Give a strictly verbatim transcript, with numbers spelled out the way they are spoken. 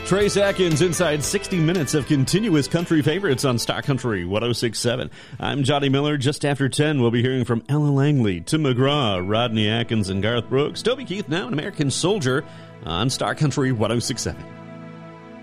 Trace Atkins inside sixty minutes of continuous country favorites on Star Country one oh six point seven. I'm Johnny Miller. Just after ten, we'll be hearing from Ella Langley, Tim McGraw, Rodney Atkins, and Garth Brooks. Toby Keith now, an American Soldier on Star Country one oh six point seven.